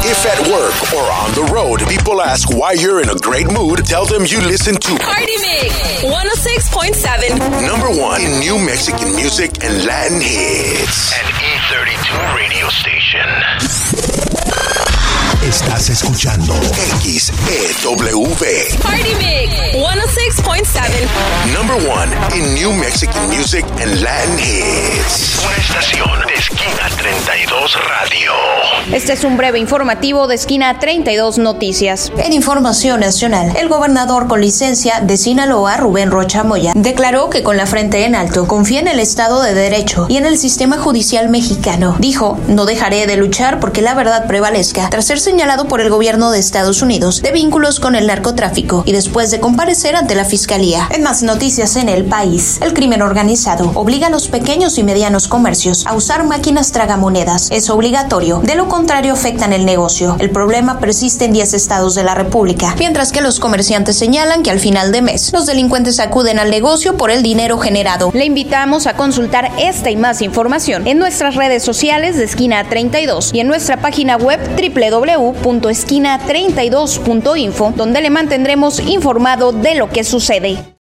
If at work or on the road, people ask why you're in a great mood, tell them you listen to Party Mix 106.7. Number one in New Mexican music and Latin hits. An E32 radio station. Estás escuchando XEW. Party Mix 106.7. Number one in New Mexican music and Latin hits. Una estación de Esquina 32 Radio. Este es un breve informativo de Esquina 32 Noticias. En información nacional, el gobernador con licencia de Sinaloa, Rubén Rocha Moya, declaró que con la frente en alto confía en el Estado de Derecho y en el sistema judicial mexicano. Dijo, no dejaré de luchar porque la verdad prevalezca, tras ser señalado por el gobierno de Estados Unidos de vínculos con el narcotráfico y después de comparecer ante la fiscalía. En más noticias en el país, el crimen organizado obliga a los pequeños y medianos comercios a usar máquinas tragamonedas. Es obligatorio, de lo contrario afectan el negocio. El problema persiste en 10 estados de la República, mientras que los comerciantes señalan que al final de mes los delincuentes acuden al negocio por el dinero generado. Le invitamos a consultar esta y más información en nuestras redes sociales de Esquina 32 y en nuestra página web www.esquina32.info, donde le mantendremos informado de lo que sucede.